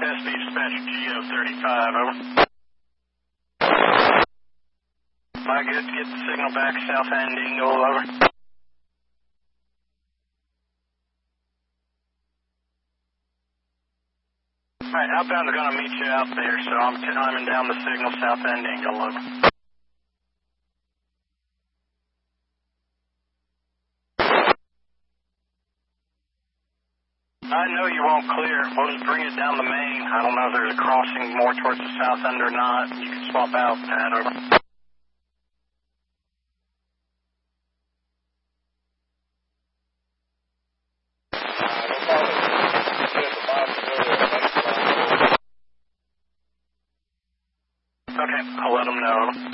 SB dispatcher GO35, over. Am I good to get the signal back, south end Eagle, over? Alright, outbound are going to meet you out there, so I'm timing down the signal, south end Eagle, over. I know you won't clear. We'll just bring it down the main. I don't know if there's a crossing more towards the south end or not. You can swap out, Pat, over. Okay, I'll let them know.